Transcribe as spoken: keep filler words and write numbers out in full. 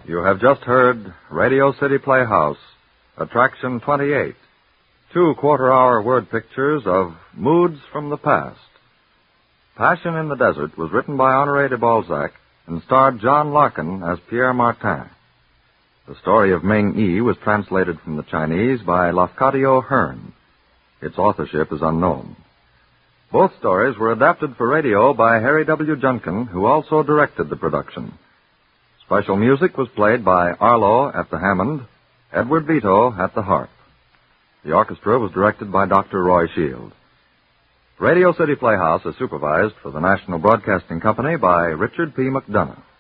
You have just heard Radio City Playhouse, Attraction twenty-eight, two quarter-hour word pictures of moods from the past. Passion in the Desert was written by Honoré de Balzac and starred John Larkin as Pierre Martin. The story of Ming Yi was translated from the Chinese by Lafcadio Hearn. Its authorship is unknown. Both stories were adapted for radio by Harry W. Junkin, who also directed the production. Special music was played by Arlo at the Hammond, Edward Vito at the harp. The orchestra was directed by Doctor Roy Shield. Radio City Playhouse is supervised for the National Broadcasting Company by Richard P. McDonough.